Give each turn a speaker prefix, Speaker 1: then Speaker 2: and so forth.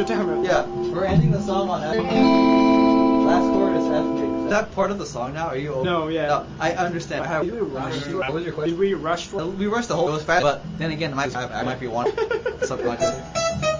Speaker 1: your time.
Speaker 2: Yeah. We're ending the song on F. Last chord is F major. Is that part of the song now? Are you over?
Speaker 1: No, yeah.
Speaker 2: No, I understand.
Speaker 1: Did we rush?
Speaker 2: What was your question?
Speaker 1: Did we rush for?
Speaker 2: We rushed the whole. It was fast, but then again, I might be one subconsciously.